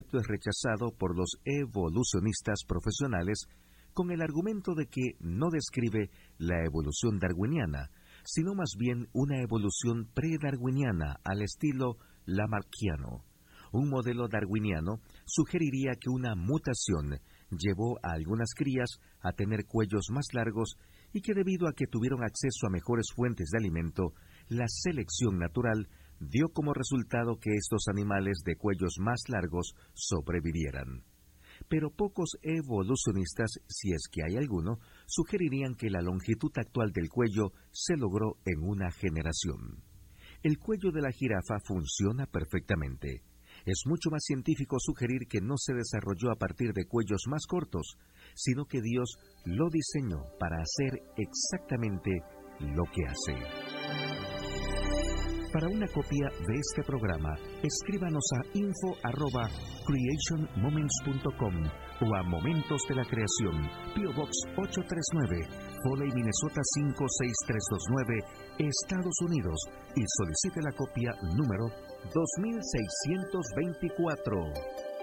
concepto es rechazado por los evolucionistas profesionales con el argumento de que no describe la evolución darwiniana, sino más bien una evolución predarwiniana al estilo lamarckiano. Un modelo darwiniano sugeriría que una mutación llevó a algunas crías a tener cuellos más largos y que debido a que tuvieron acceso a mejores fuentes de alimento, la selección natural dio como resultado que estos animales de cuellos más largos sobrevivieran. Pero pocos evolucionistas, si es que hay alguno, sugerirían que la longitud actual del cuello se logró en una generación. El cuello de la jirafa funciona perfectamente. Es mucho más científico sugerir que no se desarrolló a partir de cuellos más cortos, sino que Dios lo diseñó para hacer exactamente lo que hace. Para una copia de este programa, escríbanos a info@creationmoments.com o a Momentos de la Creación, P.O. Box 839, Foley, Minnesota 56329, Estados Unidos, y solicite la copia número 2624.